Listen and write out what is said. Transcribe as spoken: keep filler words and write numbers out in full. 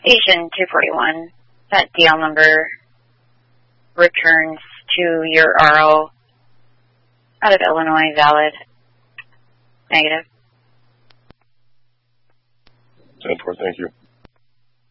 Station two forty-one, that D L number returns to your R O out of Illinois, valid. Negative. ten four, thank you.